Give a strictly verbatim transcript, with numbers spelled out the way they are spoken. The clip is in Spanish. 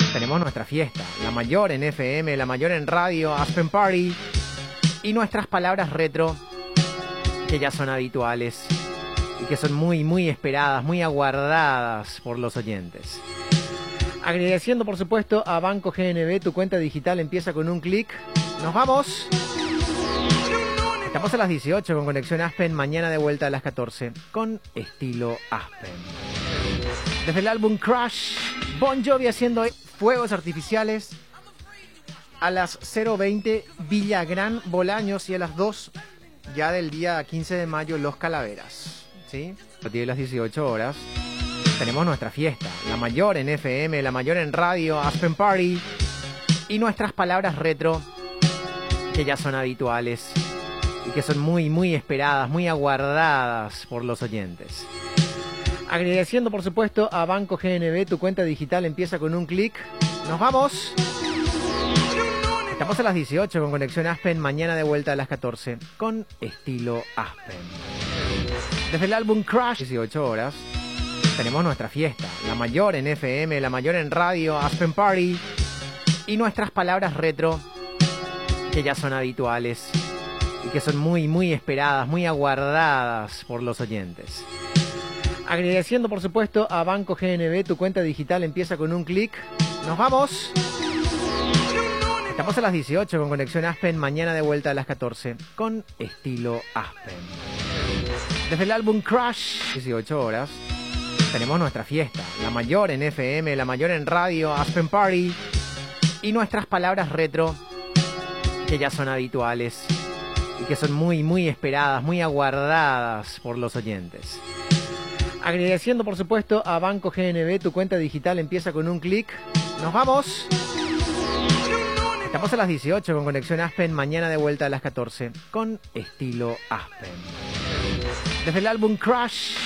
Tenemos nuestra fiesta, la mayor en F M, la mayor en radio, Aspen Party, y nuestras palabras retro, que ya son habituales y que son muy, muy esperadas, muy aguardadas por los oyentes. Agradeciendo, por supuesto, a Banco G N B, tu cuenta digital empieza con un clic. ¡Nos vamos! Estamos a las dieciocho con Conexión Aspen, mañana de vuelta a las catorce con estilo Aspen. Desde el álbum Crash, Bon Jovi haciendo fuegos artificiales a las cero veinte Villagrán Bolaños y a las dos ya del día quince de mayo Los Calaveras. ¿Sí? A partir de las dieciocho horas tenemos nuestra fiesta, la mayor en F M, la mayor en radio, Aspen Party, y nuestras palabras retro, que ya son habituales y que son muy, muy esperadas, muy aguardadas por los oyentes. Agradeciendo, por supuesto, a Banco G N B, tu cuenta digital empieza con un clic. ¡Nos vamos! Estamos a las dieciocho con Conexión Aspen, mañana de vuelta a las catorce con estilo Aspen. Desde el álbum Crash, dieciocho horas, tenemos nuestra fiesta, la mayor en F M, la mayor en radio, Aspen Party, y nuestras palabras retro, que ya son habituales y que son muy, muy esperadas, muy aguardadas por los oyentes. Agradeciendo, por supuesto, a Banco G N B, tu cuenta digital empieza con un clic. ¡Nos vamos! Estamos a las dieciocho con Conexión Aspen, mañana de vuelta a las catorce con estilo Aspen. Desde el álbum Crash, dieciocho horas, tenemos nuestra fiesta, la mayor en F M, la mayor en radio, Aspen Party, y nuestras palabras retro, que ya son habituales y que son muy, muy esperadas, muy aguardadas por los oyentes. Agradeciendo, por supuesto, a Banco G N B, tu cuenta digital empieza con un clic. ¡Nos vamos! Estamos a las dieciocho con Conexión Aspen, mañana de vuelta a las catorce con estilo Aspen. Desde el álbum Crash,